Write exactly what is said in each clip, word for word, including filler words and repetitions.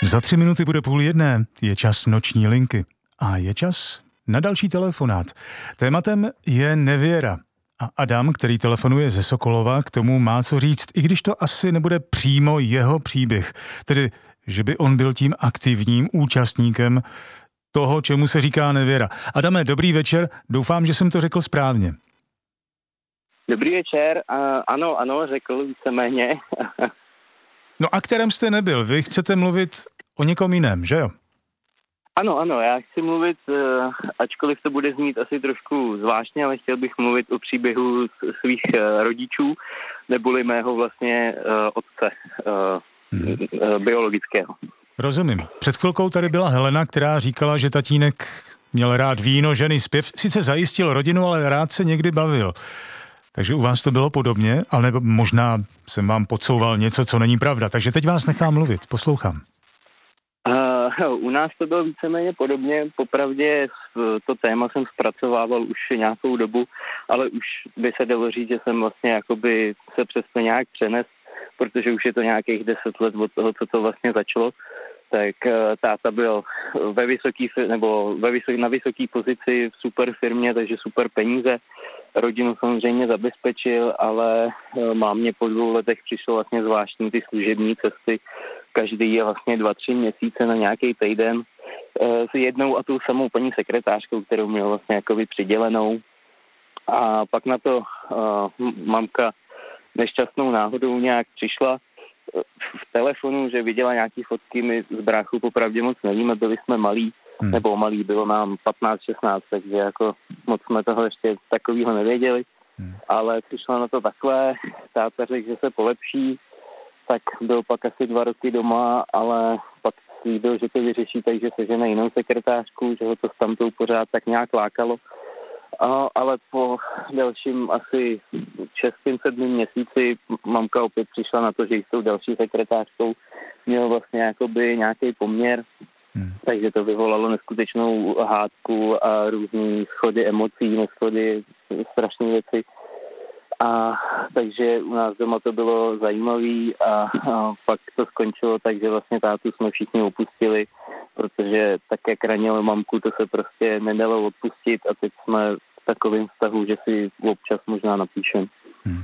Za tři minuty bude půl jedné, je čas noční linky a je čas na další telefonát. Tématem je nevěra. A Adam, který telefonuje ze Sokolova, k tomu má co říct, i když to asi nebude přímo jeho příběh. Tedy, že by on byl tím aktivním účastníkem toho, čemu se říká nevěra. Adame, dobrý večer, doufám, že jsem to řekl správně. Dobrý večer, uh, ano, ano, řekl víceméně. No a kterém jste nebyl? Vy chcete mluvit o někom jiném, že jo? Ano, ano, já chci mluvit, uh, ačkoliv to bude znít asi trošku zvláštně, ale chtěl bych mluvit o příběhu svých uh, rodičů, neboli mého vlastně uh, otce uh, hmm. uh, biologického. Rozumím. Před chvilkou tady byla Helena, která říkala, že tatínek měl rád víno, ženy, zpěv, sice zajistil rodinu, ale rád se někdy bavil. Takže u vás to bylo podobně, ale možná jsem vám podsouval něco, co není pravda. Takže teď vás nechám mluvit, poslouchám. Uh, u nás to bylo víceméně podobně. Popravdě to téma jsem zpracovával už nějakou dobu, ale už by se dalo říct, že jsem vlastně jakoby se přesto nějak přenes, protože už je to nějakých deset let od toho, co to vlastně začalo. Tak uh, táta byl ve vysoký, nebo ve vysoký, na vysoké pozici v super firmě, takže super peníze. Rodinu samozřejmě zabezpečil, ale mámě po dvou letech přišlo vlastně zvláštní ty služební cesty. Každý je vlastně dva, tři měsíce na nějaký týden s jednou a tou samou paní sekretářkou, kterou měl vlastně jakoby přidělenou. A pak na to uh, mamka nešťastnou náhodou nějak přišla v telefonu, že viděla nějaký fotky, my z bráchu popravdě moc nevíme, byli jsme malí, hmm. nebo malí, bylo nám patnáct šestnáct, takže jako moc jsme toho ještě takovýho nevěděli, hmm. ale přišla na to takhle, táta řekl, že se polepší, tak byl pak asi dva roky doma, ale pak slíbil, že to vyřeší, takže sežene jinou sekretářku, že ho to s tamtou pořád tak nějak lákalo. A, ale po dalším asi šestým, sedmým měsíci mamka opět přišla na to, že s tou další sekretářkou měl vlastně jakoby nějaký poměr, hmm. takže to vyvolalo neskutečnou hádku a různý schody emocí, neschody, strašné věci. A takže u nás doma to bylo zajímavý a, a pak to skončilo tak, že vlastně tátu jsme všichni opustili, protože tak, jak ranilo mamku, to se prostě nedalo odpustit a teď jsme v takovém vztahu, že si občas možná napíšem. Hmm.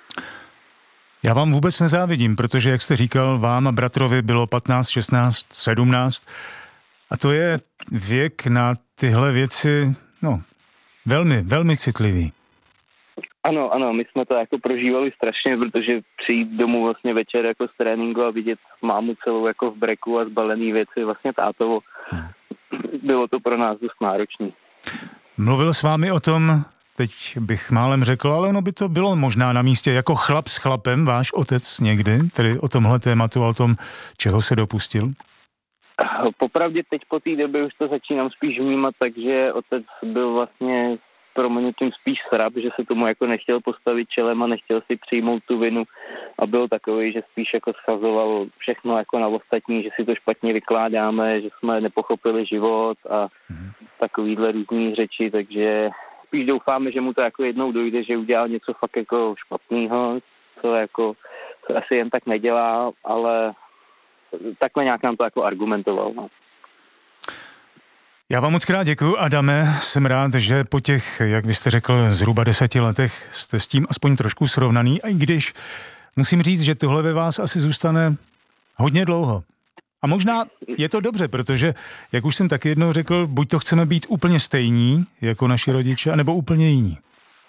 Já vám vůbec nezávidím, protože, jak jste říkal, vám a bratrovi bylo patnáct, šestnáct, sedmnáct a to je věk na tyhle věci, no, velmi, velmi citlivý. Ano, ano, my jsme to jako prožívali strašně, protože přijít domů vlastně večer jako z tréninku a vidět mámu celou jako v breku a zbalený věci vlastně tátovo. Hmm. Bylo to pro nás dost náročný. Mluvil s vámi o tom, teď bych málem řekl, ale ono by to bylo možná na místě jako chlap s chlapem, váš otec někdy, tedy o tomhle tématu a o tom, čeho se dopustil? Popravdě teď po té době už to začínám spíš vnímat, takže otec byl vlastně proměnutím spíš srab, že se tomu jako nechtěl postavit čelem a nechtěl si přijmout tu vinu a byl takový, že spíš jako schazoval všechno jako na ostatní, že si to špatně vykládáme, že jsme nepochopili život a mm. takovýhle různý řeči, takže spíš doufáme, že mu to jako jednou dojde, že udělal něco fakt jako špatného, co jako co asi jen tak nedělá, ale takhle nějak nám to jako argumentoval. No. Já vám moc krát děkuju, Adame. Jsem rád, že po těch, jak vy jste řekl, zhruba deseti letech jste s tím aspoň trošku srovnaný, a i když musím říct, že tohle ve vás asi zůstane hodně dlouho. A možná je to dobře, protože, jak už jsem taky jednou řekl, buď to chceme být úplně stejní jako naši rodiče, anebo úplně jiní.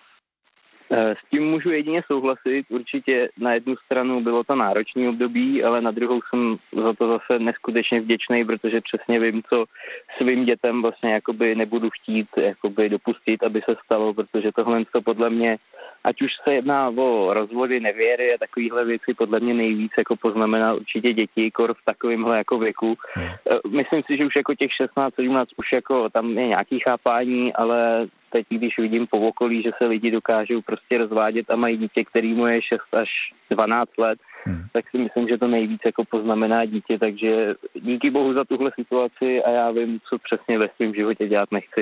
S tím můžu jedině souhlasit. Určitě na jednu stranu bylo to náročné období, ale na druhou jsem za to zase neskutečně vděčný, protože přesně vím, co svým dětem vlastně jakoby nebudu chtít jakoby dopustit, aby se stalo, protože tohle to podle mě, ať už se jedná o rozvody, nevěry a takovýhle věci, podle mě nejvíc jako poznamená určitě děti, kor v takovémhle jako věku. Myslím si, že už jako těch šestnáct sedmnáct už jako tam je nějaký chápání, ale teď, když vidím po okolí, že se lidi dokážou prostě rozvádět a mají dítě, který mu je šest až dvanáct let, hmm. tak si myslím, že to nejvíc jako poznamená dítě, takže díky bohu za tuhle situaci a já vím, co přesně ve svém životě dělat nechci.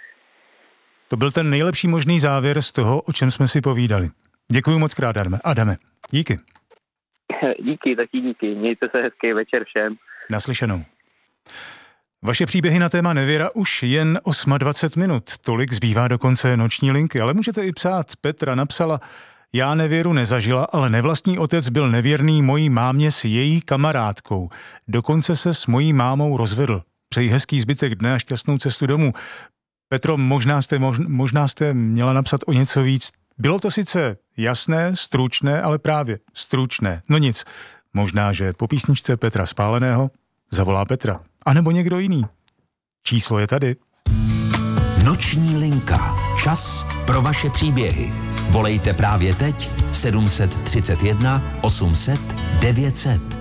To byl ten nejlepší možný závěr z toho, o čem jsme si povídali. Děkuji moc krát, Adame. Adame, díky. Díky, taky díky. Mějte se hezký večer všem. Naslyšenou. Vaše příběhy na téma nevěra už jen dvacet osm minut. Tolik zbývá do konce noční linky, ale můžete i psát. Petra napsala: já nevěru nezažila, ale nevlastní otec byl nevěrný mojí mámě s její kamarádkou. Dokonce se s mojí mámou rozvedl. Přeji hezký zbytek dne a šťastnou cestu domů. Petro, možná jste, možná jste měla napsat o něco víc. Bylo to sice jasné, stručné, ale právě stručné. No nic, možná, že po písničce Petra Spáleného zavolá Petra. A nebo někdo jiný. Číslo je tady. Noční linka. Čas pro vaše příběhy. Volejte právě teď sedm set třicet jedna osm set devět set.